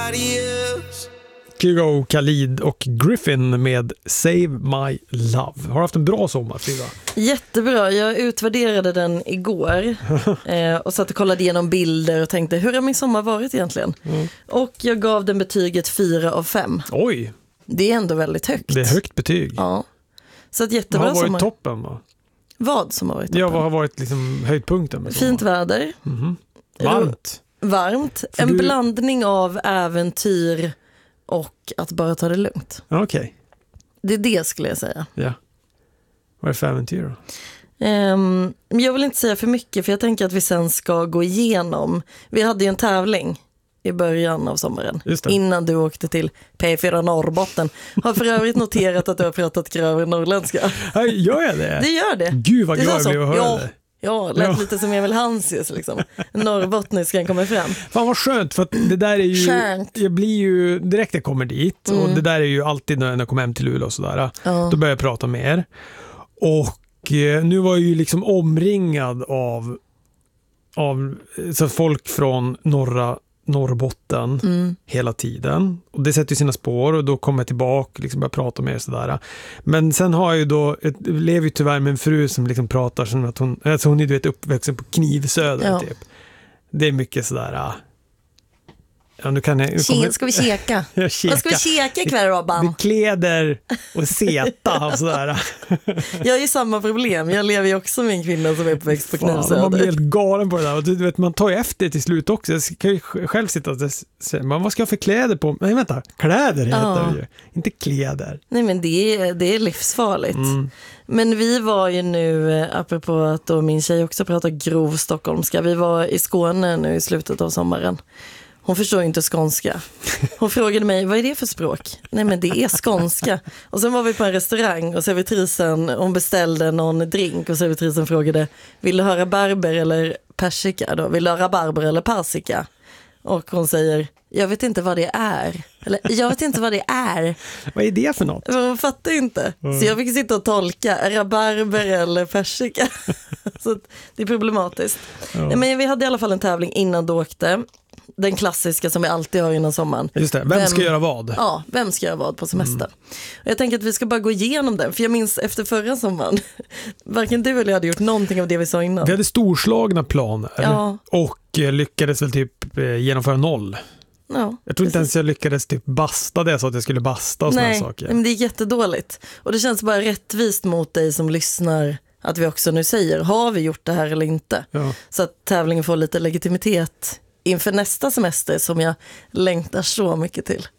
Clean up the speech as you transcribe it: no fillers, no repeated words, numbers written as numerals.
nobody else. Kygo, Khalid och Griffin med Save My Love. Har du haft en bra sommar, Frida? Jättebra, jag utvärderade den igår och satt och kollade igenom bilder och tänkte, hur har min sommar varit egentligen? Och jag gav den betyget 4 av 5. Oj! Det är ändå väldigt högt. Det är högt betyg. Ja. Så att jättebra vad har varit sommar. toppen, va? Vad som har varit toppen? Ja, vad har varit liksom höjdpunkten med sommar? Fint väder. Varmt. Varmt. En blandning av äventyr och att bara ta det lugnt. Okej. Det är det skulle jag säga. Ja. Vad är det för äventyr då? Men jag vill inte säga för mycket, för jag tänker att vi sen ska gå igenom. Vi hade ju en tävling i början av sommaren, innan du åkte till P4 Norrbotten. Har för övrigt noterat att du har pratat grövre norrländska. Gör jag det? Det gör det. Gud vad glad jag blev att höra det. Ja, lät lite som Emil Hansius liksom. Norrbottniskan kommer fram. Fan vad skönt, för att det där är ju... Skönt. Jag blir ju direkt jag kommer dit, och det där är ju alltid när jag kommer hem till Luleå och sådär. Då börjar jag prata med er. Och nu var jag ju liksom omringad av så folk från Norrbotten hela tiden. Och det sätter ju sina spår, och då kommer jag tillbaka liksom börjar prata med er sådär. Men sen har jag ju då, jag lever ju tyvärr med en fru som liksom pratar som att hon är, du vet, uppväxten på Knivsöder typ. Det är mycket sådär. Ja, nu kan jag, ska vi käka? Vad ska vi käka ikväll, Robban? Kläder och seta och sådär. Jag har ju samma problem. Jag lever ju också med en kvinna som är uppväxt på Knivsöder. Man blir helt galen på det där. Och du vet, man tar ju efter till slut också. Jag kan ju själv sitta och säga, vad ska jag för kläder på? Nej, vänta, kläder heter det ju. Inte kläder. Nej, men det är livsfarligt. Men vi var ju nu, apropå att då min tjej också pratar grov stockholmska, vi var i Skåne nu i slutet av sommaren. Hon förstår ju inte skånska. Hon frågade mig, vad är det för språk? Nej, men det är skånska. Och sen var vi på en restaurang och servitrisen, hon beställde någon drink och servitrisen frågade, vill du ha rabarber eller persika då? Vill du ha rabarber eller persika? Och hon säger, jag vet inte vad det är. Eller, jag vet inte vad det är. Vad är det för något? Hon fattar inte. Så jag fick sitta och tolka, rabarber eller persika. Så det är problematiskt. Men vi hade i alla fall en tävling innan du åkte. Den klassiska som vi alltid har innan sommaren. Just det, vem ska göra vad? Ja, vem ska göra vad på semester? Och jag tänker att vi ska bara gå igenom den. För jag minns efter förra sommaren, varken du eller jag hade gjort någonting av det vi sa innan. Vi hade storslagna planer och lyckades väl typ genomföra 0. Ja, jag tror inte ens jag lyckades typ basta det så att jag skulle basta och såna saker. Nej, men det är jättedåligt. Och det känns bara rättvist mot dig som lyssnar att vi också nu säger, har vi gjort det här eller inte? Ja. Så att tävlingen får lite legitimitet inför nästa semester som jag längtar så mycket till.